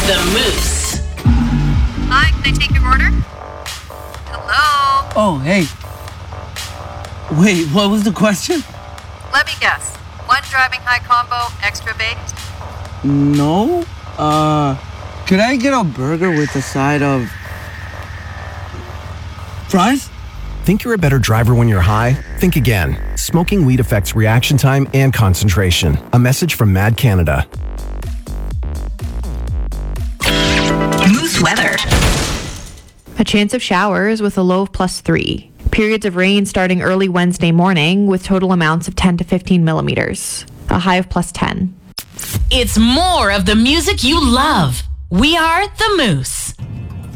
The Moose. Hi, can I take your order? Hello? Oh, hey. Wait, what was the question? Let me guess. One driving high combo, extra baked? No. Could I get a burger with a side of fries? Think you're a better driver when you're high? Think again. Smoking weed affects reaction time and concentration. A message from Mad Canada. Moose weather. A chance of showers with a low of +3. Periods of rain starting early Wednesday morning with total amounts of 10 to 15 millimeters. A high of +10. It's more of the music you love. We are the Moose.